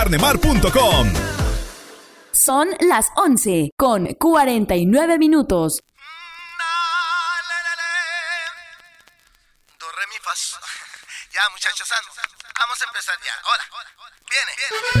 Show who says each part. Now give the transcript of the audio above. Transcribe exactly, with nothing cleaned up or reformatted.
Speaker 1: carnemar punto com.
Speaker 2: Son las once con cuarenta y nueve minutos.
Speaker 3: Do, re, mi, fa, sol. Ya, muchachos, ando. Vamos a empezar ya. Ahora, viene, viene.